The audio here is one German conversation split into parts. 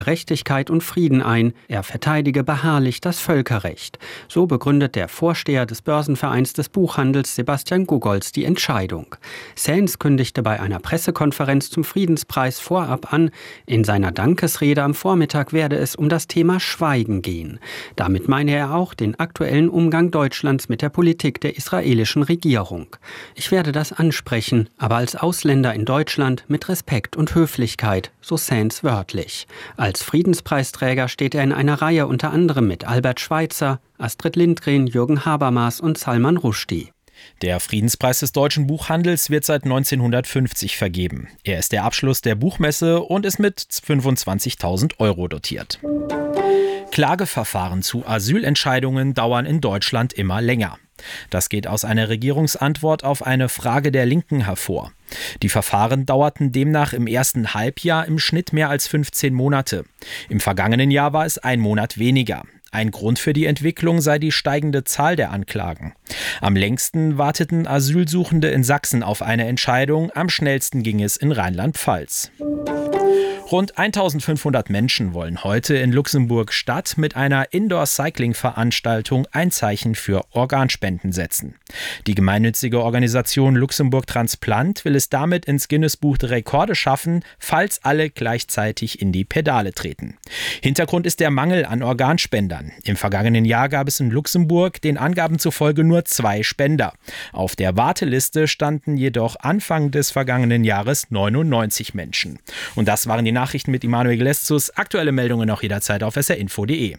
Gerechtigkeit und Frieden ein. Er verteidige beharrlich das Völkerrecht. So begründet der Vorsteher des Börsenvereins des Buchhandels Sebastian Gugolz die Entscheidung. Saenz kündigte bei einer Pressekonferenz zum Friedenspreis vorab an, in seiner Dankesrede am Vormittag werde es um das Thema Schweigen gehen. Damit meine er auch den aktuellen Umgang Deutschlands mit der Politik der israelischen Regierung. Ich werde das ansprechen, aber als Ausländer in Deutschland mit Respekt und Höflichkeit, so Saenz wörtlich. Als Friedenspreisträger steht er in einer Reihe unter anderem mit Albert Schweitzer, Astrid Lindgren, Jürgen Habermas und Salman Rushdie. Der Friedenspreis des deutschen Buchhandels wird seit 1950 vergeben. Er ist der Abschluss der Buchmesse und ist mit 25.000 € dotiert. Klageverfahren zu Asylentscheidungen dauern in Deutschland immer länger. Das geht aus einer Regierungsantwort auf eine Frage der Linken hervor. Die Verfahren dauerten demnach im ersten Halbjahr im Schnitt mehr als 15 Monate. Im vergangenen Jahr war es ein Monat weniger. Ein Grund für die Entwicklung sei die steigende Zahl der Anklagen. Am längsten warteten Asylsuchende in Sachsen auf eine Entscheidung, am schnellsten ging es in Rheinland-Pfalz. Rund 1500 Menschen wollen heute in Luxemburg-Stadt mit einer Indoor-Cycling-Veranstaltung ein Zeichen für Organspenden setzen. Die gemeinnützige Organisation Luxemburg Transplant will es damit ins Guinness-Buch der Rekorde schaffen, falls alle gleichzeitig in die Pedale treten. Hintergrund ist der Mangel an Organspendern. Im vergangenen Jahr gab es in Luxemburg den Angaben zufolge nur 2 Spender. Auf der Warteliste standen jedoch Anfang des vergangenen Jahres 99 Menschen. Und das waren die Nachrichten mit Immanuel Gleszus. Aktuelle Meldungen auch jederzeit auf srinfo.de.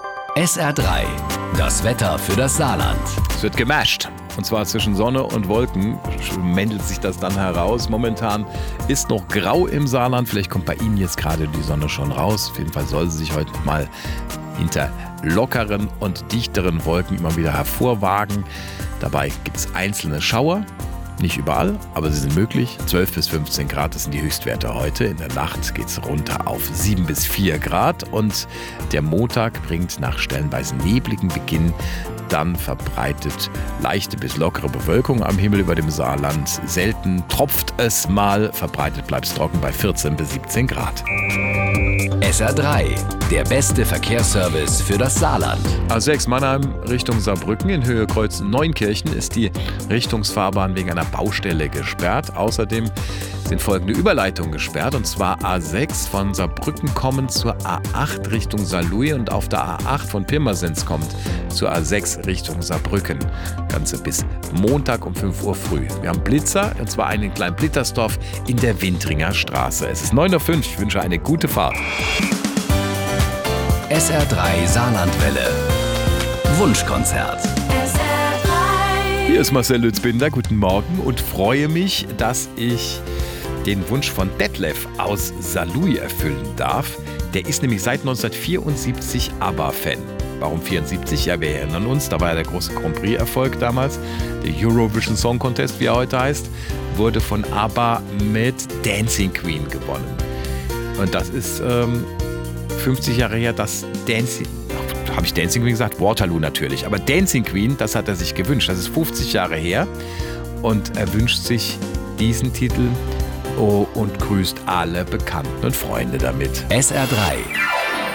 SR3, das Wetter für das Saarland. Es wird gemasht. Und zwar zwischen Sonne und Wolken mändelt sich das dann heraus. Momentan ist noch grau im Saarland. Vielleicht kommt bei Ihnen jetzt gerade die Sonne schon raus. Auf jeden Fall soll sie sich heute noch mal hinter lockeren und dichteren Wolken immer wieder hervorwagen. Dabei gibt es einzelne Schauer. Nicht überall, aber sie sind möglich. 12 bis 15 Grad, das sind die Höchstwerte heute. In der Nacht geht es runter auf 7 bis 4 Grad. Und der Montag bringt nach stellenweise nebligen Beginn dann verbreitet leichte bis lockere Bewölkung am Himmel über dem Saarland. Selten tropft es mal, verbreitet bleibt es trocken bei 14 bis 17 Grad. SR3, der beste Verkehrsservice für das Saarland. A6 Mannheim Richtung Saarbrücken in Höhe Kreuz Neunkirchen ist die Richtungsfahrbahn wegen einer Baustelle gesperrt. Außerdem sind folgende Überleitungen gesperrt, und zwar A6 von Saarbrücken kommend zur A8 Richtung Saarlouis und auf der A8 von Pirmasens kommt zur A6 Richtung Saarbrücken. Ganze bis Montag um 5 Uhr früh. Wir haben Blitzer, und zwar einen in Klein-Blittersdorf in der Wintringer Straße. Es ist 9.05 Uhr, ich wünsche eine gute Fahrt. SR3 Saarlandwelle. Wunschkonzert. Hier ist Marcel Lützbinder, guten Morgen, und freue mich, dass ich den Wunsch von Detlef aus Saarlouis erfüllen darf. Der ist nämlich seit 1974 ABBA-Fan. Warum 74? Ja, wir erinnern uns, da war ja der große Grand Prix-Erfolg damals. Der Eurovision Song Contest, wie er heute heißt, wurde von ABBA mit Dancing Queen gewonnen. Und das ist 50 Jahre her, dass habe ich Dancing Queen gesagt? Waterloo natürlich. Aber Dancing Queen, das hat er sich gewünscht. Das ist 50 Jahre her. Und er wünscht sich diesen Titel und grüßt alle Bekannten und Freunde damit. SR3.